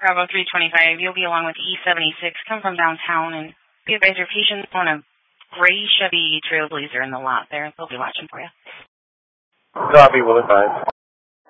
Bravo 325, you'll be along with E76, come from downtown, and be advised your patient on a gray Chevy Trailblazer in the lot there. They'll be watching for you. Copy, will advise.